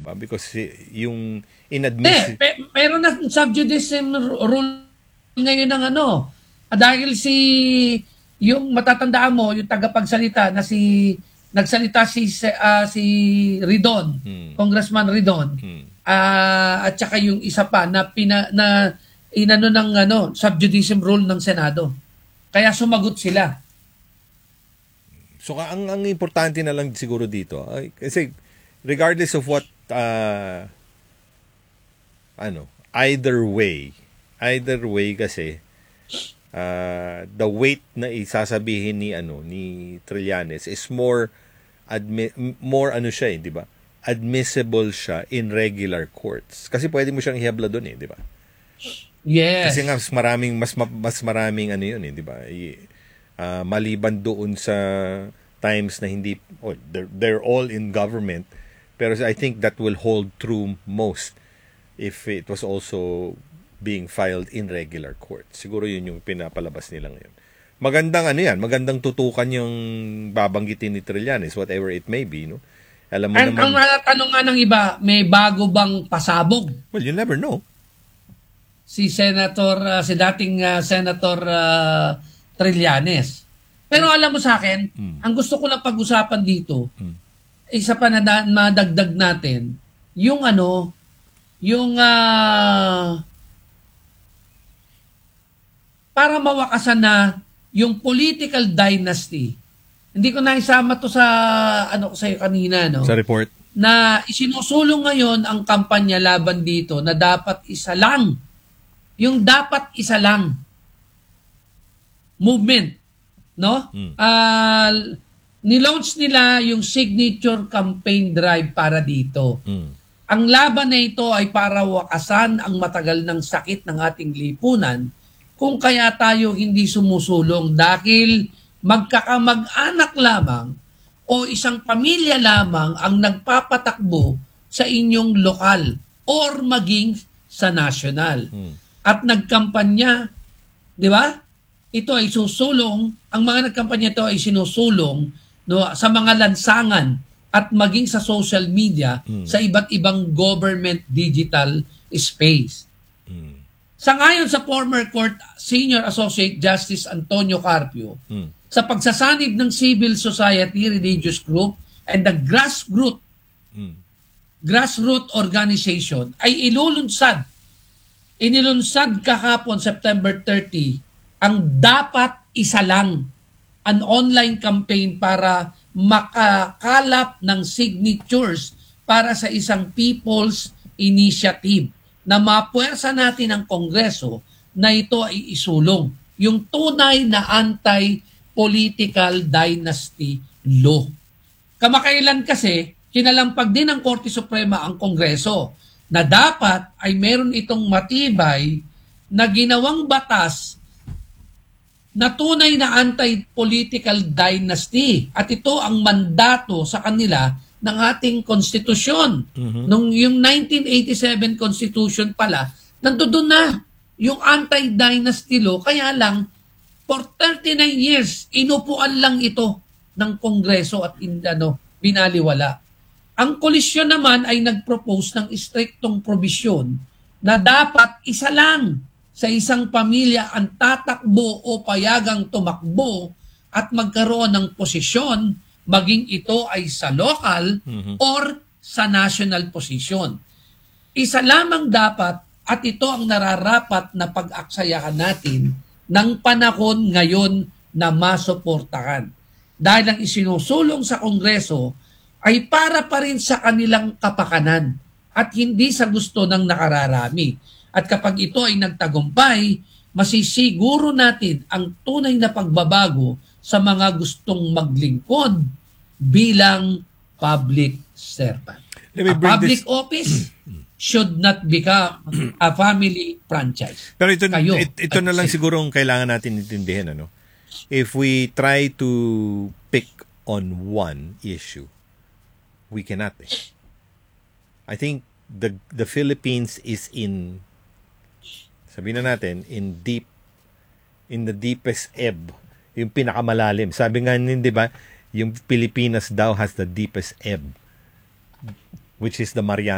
Because yung inadmissible... Meron na subjudice rule ngayon ng dahil yung matatandaan mo, yung tagapagsalita na nagsalita si Ridon, Congressman Ridon, at saka yung isa pa na inano ng subjudice rule ng Senado. Kaya sumagot sila. So ang importante na lang siguro dito, kasi regardless of what either way kasi the weight na isasabihin ni Trillanes is more siya, di ba? Admissible siya in regular courts. Kasi pwede mo siyang ihabla doon, di ba? Yes. Kasi nga mas maraming yun, di ba? Maliban doon sa times na hindi they're all in government, pero I think that will hold true most if it was also being filed in regular court. Siguro yun yung pinapalabas nila ngayon. Magandang tutukan yung babanggitin ni Trillanes, whatever it may be, no? Alam mo naman. Ang tanong nga ng iba, may bago bang pasabog? Well, you never know. Si dating Senator Trillanes. Pero alam mo sa akin, ang gusto ko lang pag-usapan dito, isa pa na madagdag natin, yung para mawakasan na yung political dynasty. Hindi ko na isama to sa sa'yo kanina, no? Sa report. Na isinusulong ngayon ang kampanya laban dito na dapat isa lang. Yung dapat isa lang. Movement. No? Nilaunch nila yung signature campaign drive para dito. Ang laban na ito ay para wakasan ang matagal ng sakit ng ating lipunan kung kaya tayo hindi sumusulong dahil magkakamag-anak lamang o isang pamilya lamang ang nagpapatakbo sa inyong lokal or maging sa national. At nagkampanya, di ba? Ito ay susulong, ang mga nagkampanya ito ay sinusulong sa mga lansangan at maging sa social media sa iba't ibang government digital space. Sangayon sa former court Senior Associate Justice Antonio Carpio, sa pagsasanib ng civil society, religious group, and the grassroots organization ay inilunsad kahapon September 30 ang dapat isa lang, an online campaign para makakalap ng signatures para sa isang people's initiative na mapuwersa natin ang Kongreso na ito ay isulong. Yung tunay na anti-political dynasty law. Kamakailan kasi, kinalampag din ng Korte Suprema ang Kongreso na dapat ay meron itong matibay na ginawang batas na tunay na anti-political dynasty. At ito ang mandato sa kanila ng ating konstitusyon. Nung yung 1987 Constitution pala, nandoon na yung anti-dynasty law. Kaya lang, for 39 years, inupuan lang ito ng Kongreso at binaliwala. Ang koalisyon naman ay nag-propose ng istriktong probisyon na dapat isa lang sa isang pamilya ang tatakbo o payagang tumakbo at magkaroon ng posisyon, maging ito ay sa local or sa national position. Isa lamang dapat at ito ang nararapat na pag-aksayahan natin ng panahon ngayon na masuportahan. Dahil ang isinusulong sa Kongreso ay para pa rin sa kanilang kapakanan at hindi sa gusto ng nakararami. At kapag ito ay nagtagumpay, masisiguro natin ang tunay na pagbabago sa mga gustong maglingkod bilang public servant. A public office should not become a family franchise. Pero ito na lang siguro ang kailangan natin intindihin. If we try to pick on one issue, we cannot. I think the Philippines is sabihin na natin, in the deepest ebb, yung pinakamalalim. Sabi nga din, di ba, yung Pilipinas daw has the deepest ebb, which is the Mariana